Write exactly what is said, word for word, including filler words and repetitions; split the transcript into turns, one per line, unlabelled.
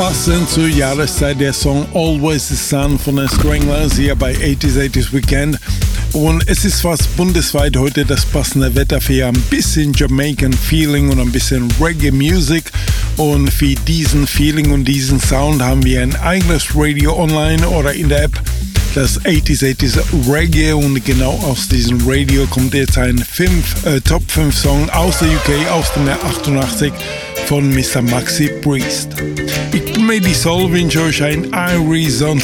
Passend zur Jahreszeit der Song Always the Sun von den Stranglers hier bei eighties eighties Weekend. Und es ist fast bundesweit heute das passende Wetter für ein bisschen Jamaican Feeling und ein bisschen Reggae Music. Und für diesen Feeling und diesen Sound haben wir ein eigenes Radio online oder in der App, das eighties eighties Reggae, und genau aus diesem Radio kommt jetzt ein fünf, äh, Top fünf Song aus der U K, aus dem Jahr achtundachtzig von Mister Maxi Priest. Ich bin Medi Soul, wünsche euch ein Irie Sonntag.